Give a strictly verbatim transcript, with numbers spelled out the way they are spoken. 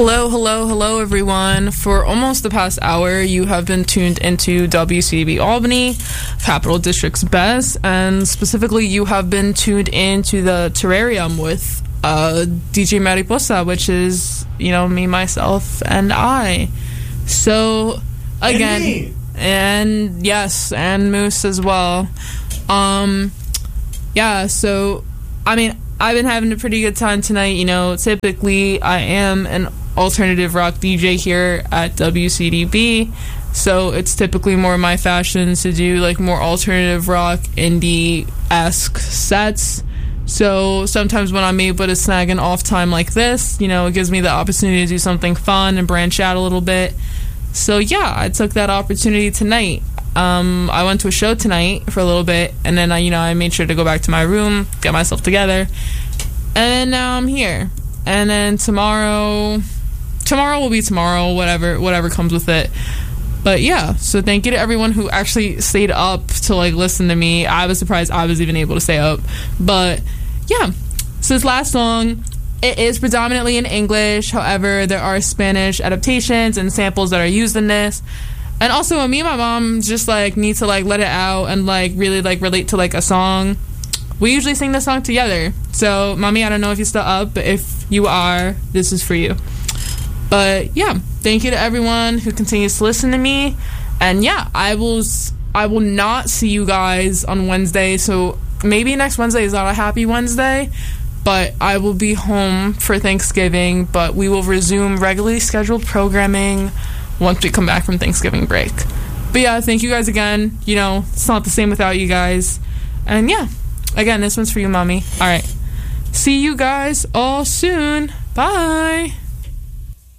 Hello, hello, hello, everyone. For almost the past hour, you have been tuned into W C D B Albany, Capital District's best, and specifically, you have been tuned into the Terrarium with uh, D J Mariposa, which is, you know, me, myself, and I. So, again, and, and yes, and Moose as well. Um, yeah, so, I mean, I've been having a pretty good time tonight. You know, typically I am an alternative rock D J here at W C D B, so it's typically more my fashion to do like more alternative rock, indie-esque sets. So sometimes when I'm able to snag an off time like this, you know, it gives me the opportunity to do something fun and branch out a little bit. So yeah, I took that opportunity tonight. Um, I went to a show tonight for a little bit, and then I, you know, I made sure to go back to my room, get myself together, and then now I'm here. And then tomorrow, tomorrow will be tomorrow, whatever, whatever comes with it. But yeah, so thank you to everyone who actually stayed up to like listen to me. I was surprised I was even able to stay up. But yeah, so this last song, it is predominantly in English. However, there are Spanish adaptations and samples that are used in this. And also, me and my mom just, like, need to, like, let it out and, like, really, like, relate to, like, a song. We usually sing this song together. So, Mommy, I don't know if you're still up, but if you are, this is for you. But, yeah, thank you to everyone who continues to listen to me. And, yeah, I will, I will not see you guys on Wednesday. So, maybe next Wednesday is not a happy Wednesday. But I will be home for Thanksgiving. But we will resume regularly scheduled programming once we come back from Thanksgiving break. But yeah, thank you guys again. You know, it's not the same without you guys. And yeah, again, this one's for you, Mommy. All right. See you guys all soon. Bye.